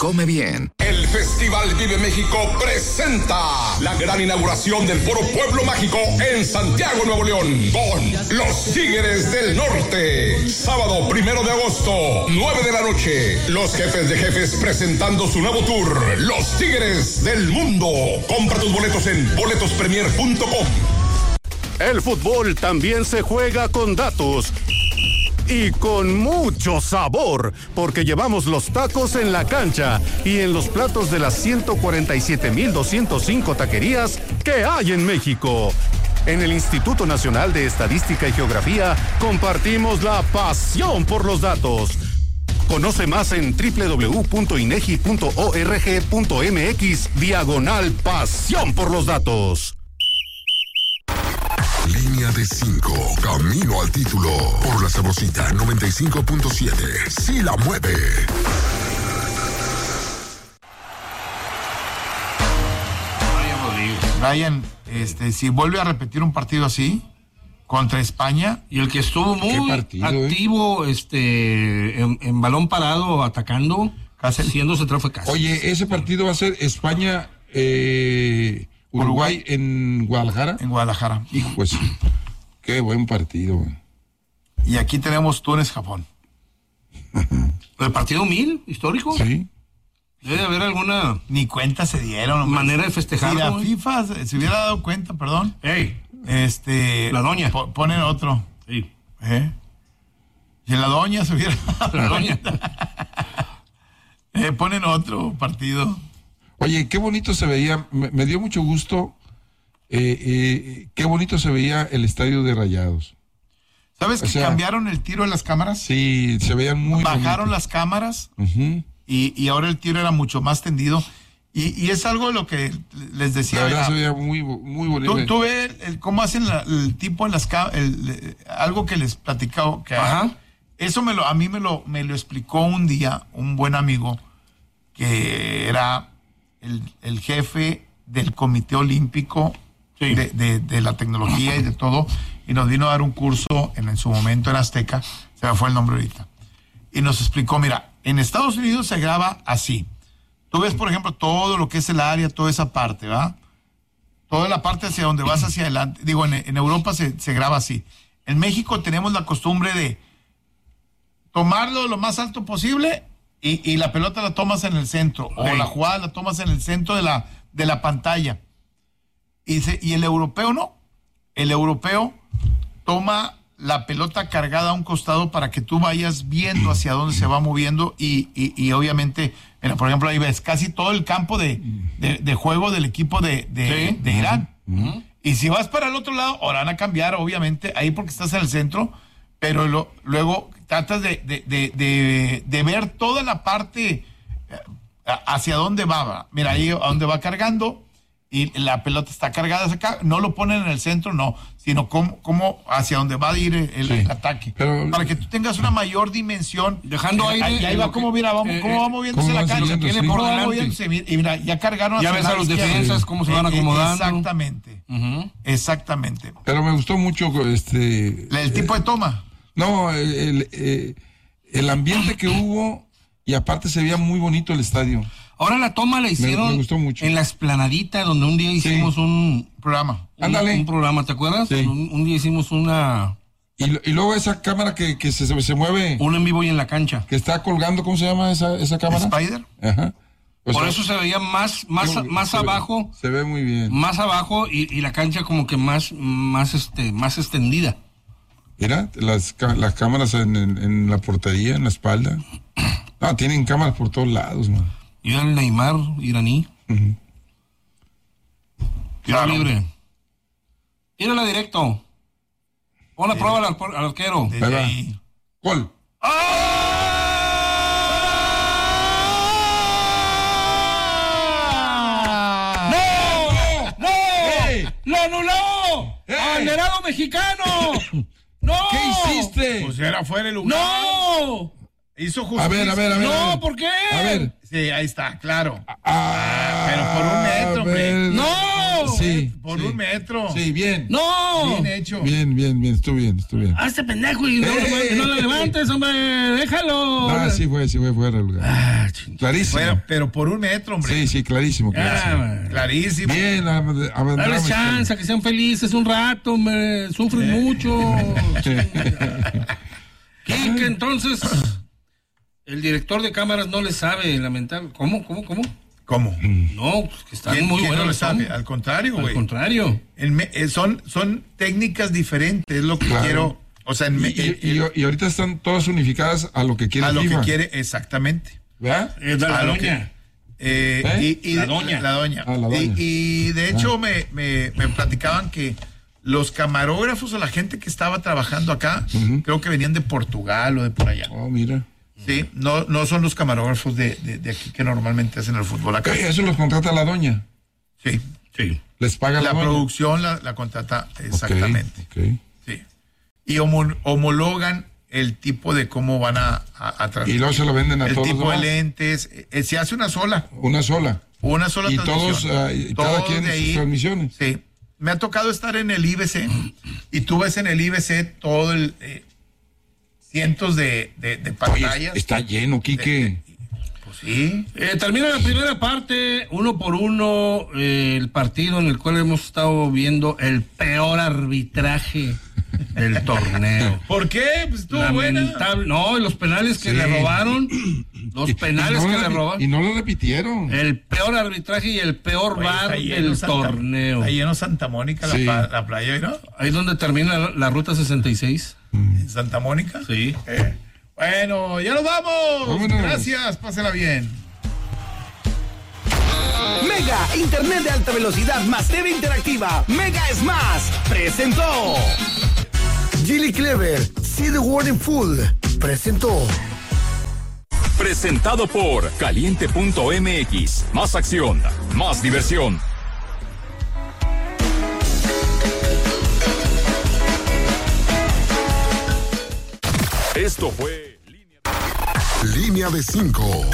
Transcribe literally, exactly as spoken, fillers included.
come bien. El Festival Vive México presenta la gran inauguración del Foro Pueblo Mágico en Santiago, Nuevo León, con los Tigres del Norte. Sábado primero de agosto, nueve de la noche. Los jefes de jefes presentando su nuevo tour, Los Tigres del Mundo. Compra tus boletos en boletos premier punto com. El fútbol también se juega con datos y con mucho sabor, porque llevamos los tacos en la cancha y en los platos de las ciento cuarenta y siete mil doscientos cinco taquerías que hay en México. En el Instituto Nacional de Estadística y Geografía compartimos la pasión por los datos. Conoce más en doble u doble u doble u punto inegi punto org punto mx diagonal pasión por los datos. Línea de cinco, camino al título, por la Sabrosita noventa y cinco punto siete, sí la mueve. Brian, este, si vuelve a repetir un partido así, contra España. Y el que estuvo muy partido, activo, eh? este, en, en balón parado, atacando, Cáceres. siendo central fue Cáceres. Oye, ese partido va a ser España... Eh... Uruguay, Uruguay en Guadalajara. En Guadalajara. Hijo, pues, qué buen partido. Y aquí tenemos Túnez-Japón. ¿El partido mil, histórico? Sí. Debe haber alguna... Ni cuenta se dieron. Manera de festejarlo. Si la FIFA se, se hubiera dado cuenta, perdón. Ey. Este... La doña. Po, ponen otro. Sí. ¿Eh? Y en la doña se hubiera dado La doña. eh, ponen otro partido. Oye, qué bonito se veía, me, me dio mucho gusto, eh, eh, qué bonito se veía el estadio de Rayados. ¿Sabes o que sea, cambiaron el tiro de las cámaras? Sí, se veían muy Bajaron bonito. las cámaras uh-huh. y, y ahora el tiro era mucho más tendido. Y, y es algo de lo que les decía. La verdad ya, se veía muy, muy bonito. Tú, tú ves el, el, cómo hacen la, el tipo en las cámaras, algo que les platicaba. Que Ajá. Eso me lo, a mí me lo, me lo explicó un día un buen amigo que era... El, el jefe del Comité Olímpico sí. de, de, de la tecnología y de todo, y nos vino a dar un curso en, en su momento en Azteca, se me fue el nombre ahorita, y nos explicó, mira, en Estados Unidos se graba así, tú ves por ejemplo todo lo que es el área, toda esa parte, ¿va? Toda la parte hacia donde vas hacia adelante, digo, en, en Europa se, se graba así. En México tenemos la costumbre de tomarlo lo más alto posible. Y, y la pelota la tomas en el centro, o la jugada la tomas en el centro de la, de la pantalla. Y, se, y el europeo no. El europeo toma la pelota cargada a un costado para que tú vayas viendo hacia dónde se va moviendo. Y, y, y obviamente, mira, por ejemplo, ahí ves casi todo el campo de, de, de juego del equipo de, de, sí. de Irán. Uh-huh. Y si vas para el otro lado, ahora van a cambiar, obviamente, ahí porque estás en el centro, pero lo, luego... tratas de, de, de, de, de ver toda la parte hacia dónde va. Mira, ahí a dónde va cargando y la pelota está cargada hacia acá. No lo ponen en el centro, no, sino cómo, cómo hacia dónde va a ir el, sí. el ataque. Pero, para que tú tengas una mayor dimensión. Dejando aire. Ahí, ahí va, cómo, mira, vamos, eh, cómo va moviéndose la cancha. Tiene sí. por delante. Y mira, ya cargaron ya ves a los defensas, cómo se van acomodando. Exactamente. Uh-huh. Exactamente. Pero me gustó mucho este. El eh, tipo de toma. No, el, el, el, el ambiente que hubo y aparte se veía muy bonito el estadio. Ahora la toma la hicieron me, me gustó mucho. En la Explanadita, donde un día hicimos sí. un programa. Un, Ándale. Un programa, ¿te acuerdas? Sí. Un, un día hicimos una... Y, y luego esa cámara que, que se, se mueve. Un en vivo y en la cancha. Que está colgando, ¿cómo se llama esa, esa cámara? Spider. Ajá. O Por sea, eso se veía más, más, se, más se abajo. Ve, se ve muy bien. Más abajo y, y la cancha como que más, más, este, más extendida. Mira, las, las cámaras en, en, en la portería, en la espalda. No, tienen cámaras por todos lados, man. Y el Neymar iraní. Uh-huh. Tiro claro. libre. Tírala directo. Pon la prueba al, al arquero. ¿Cuál? ¡Ah! ¡No! ¡No! ¡Hey! ¡Lo anuló! ¡Hey! ¡Abanderado mexicano! ¡No! ¿Qué hiciste? Pues era fuera el lugar. ¡No! Hizo justicia. A ver, a ver, a ver. No, a ver. ¿por qué? A ver. Sí, ahí está, claro. Ah, pero por un metro, hombre. ¡No! Sí. Por sí. un metro. Sí, bien. ¡No! Bien hecho. Bien, bien, bien, estuvo bien, estuvo bien. Hazte pendejo y no, ¡Eh! no lo levantes, hombre. Déjalo. Ah, sí fue, sí fue fuera del lugar. Ah, ching- Clarísimo. Fuera, pero por un metro, hombre. Sí, sí, clarísimo, clarísimo. Ah, Clarísimo. Bien, ab- abandonamos. Dales chance, a que sean felices un rato, hombre. Sufren mucho. Quique, entonces, el director de cámaras no le sabe, lamentable. ¿Cómo, cómo, cómo? ¿Cómo? No, pues que están ¿Quién, muy quién buenos. no le los sabe? son. Al contrario, Al güey. contrario. En me- eh, son, son técnicas diferentes, es lo que Claro. quiero. O sea, en me- Y, eh, y- y- y ahorita están todas unificadas a lo que quiere a lo FIFA. que quiere, exactamente. ¿Verdad? Eh, la A lo doña. Eh, ¿Eh? y, y- La doña. La doña. Ah, la doña. Y, y de hecho me, me, me platicaban que los camarógrafos o la gente que estaba trabajando acá, creo que venían de Portugal o de por allá. Oh, mira. Sí, no, no son los camarógrafos de, de, de aquí que normalmente hacen el fútbol acá. Ok, eso los contrata la doña. Sí. Sí. Les paga la, La doña. producción la, la contrata Ok, exactamente. ok. Sí. Y homo- homologan el tipo de cómo van a, a, a transmitir. Y luego se lo venden a el todos los tipo de demás. lentes. Eh, se hace una sola. Una sola. Una sola Y transmisión. todos, ah, y cada Todos quien de sus ahí. transmisiones. Sí. Me ha tocado estar en el I B C y tú ves en el I B C todo el eh, cientos de, de, de Oye, pantallas. está lleno, Quique. Pues sí. Eh, termina la primera parte, uno por uno, eh, el partido en el cual hemos estado viendo el peor arbitraje del torneo. ¿Por qué? Pues estuvo buena. Lamentable. No, y los penales que Sí. le robaron, los Y- penales y no que lo le repi- robaron. Y no lo repitieron. El peor arbitraje y el peor Oye, bar está lleno del Santa- torneo. Está lleno Santa Mónica, Sí. la, pa- la playa, ¿no? Ahí es donde termina la, la ruta sesenta y seis. En Santa Mónica. Sí. Eh, Bueno, ya nos vamos. Vámonos. Gracias, pásela bien. Mega, internet de alta velocidad más T V interactiva. Mega es más. Presentó. Gilly Clever, See the World in Full. Presentó. Presentado por Caliente punto M X. Más acción, más diversión. Esto fue Línea de cinco.